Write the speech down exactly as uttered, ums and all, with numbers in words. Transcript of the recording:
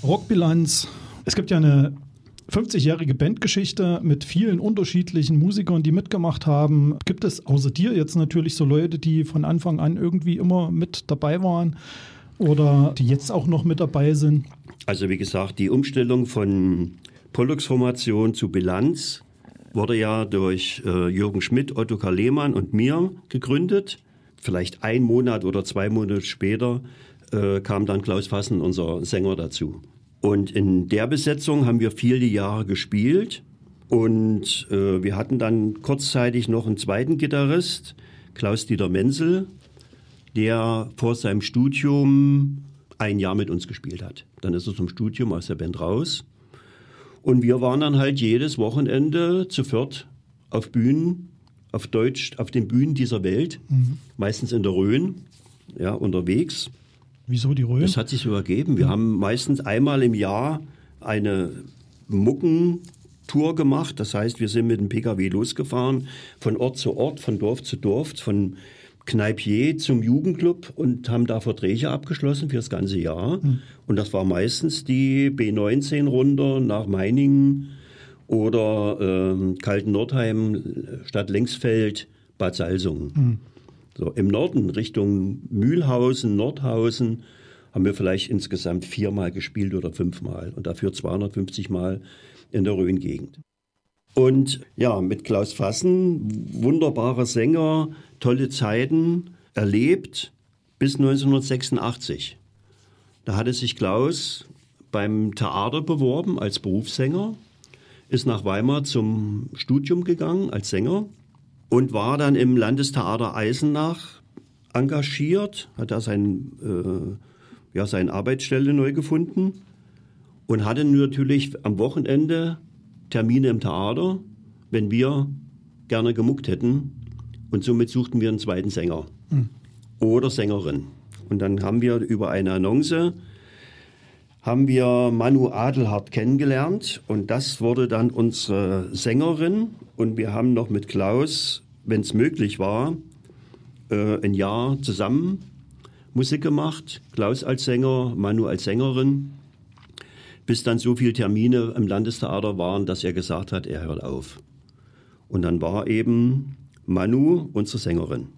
Rockbilanz. Es gibt ja eine fünfzigjährige Bandgeschichte mit vielen unterschiedlichen Musikern, die mitgemacht haben. Gibt es außer dir jetzt natürlich so Leute, die von Anfang an irgendwie immer mit dabei waren oder die jetzt auch noch mit dabei sind? Also wie gesagt, die Umstellung von Pollux-Formation zu Bilanz wurde ja durch äh, Jürgen Schmidt, Ottokar Lehmann und mir gegründet. Vielleicht ein Monat oder zwei Monate später äh, kam dann Klaus Fassen, unser Sänger, dazu. Und in der Besetzung haben wir viele Jahre gespielt und äh, wir hatten dann kurzzeitig noch einen zweiten Gitarrist, Klaus-Dieter Menzel, der vor seinem Studium ein Jahr mit uns gespielt hat. Dann ist er zum Studium aus der Band raus und wir waren dann halt jedes Wochenende zu viert auf Bühnen, auf Deutsch, auf den Bühnen dieser Welt, mhm. meistens in der Rhön, ja, unterwegs. Wieso die Rhön? Das hat sich so ergeben. Wir ja. haben meistens einmal im Jahr eine Muckentour gemacht. Das heißt, wir sind mit dem Pkw losgefahren, von Ort zu Ort, von Dorf zu Dorf, von Kneipier zum Jugendclub und haben da Verträge abgeschlossen für das ganze Jahr. Hm. Und das war meistens die B neunzehn runter nach Meiningen oder ähm, Kalten-Nordheim, Stadt Lengsfeld, Bad Salzungen. Hm. So, im Norden Richtung Mühlhausen, Nordhausen haben wir vielleicht insgesamt viermal gespielt oder fünfmal und dafür zweihundertfünfzig Mal in der Rhön-Gegend. Und ja, mit Klaus Fassen, wunderbarer Sänger, tolle Zeiten erlebt bis neunzehnhundertsechsundachtzig. Da hatte sich Klaus beim Theater beworben als Berufssänger, ist nach Weimar zum Studium gegangen als Sänger. Und war dann im Landestheater Eisenach engagiert, hat da sein, äh, ja, seine Arbeitsstelle neu gefunden und hatte natürlich am Wochenende Termine im Theater, wenn wir gerne gemuckt hätten. Und somit suchten wir einen zweiten Sänger mhm. oder Sängerin. Und dann haben wir über eine Annonce haben wir Manu Adelhardt kennengelernt und das wurde dann unsere Sängerin und wir haben noch mit Klaus, wenn es möglich war, äh, ein Jahr zusammen Musik gemacht. Klaus als Sänger, Manu als Sängerin, bis dann so viele Termine im Landestheater waren, dass er gesagt hat, er hört auf. Und dann war eben Manu unsere Sängerin.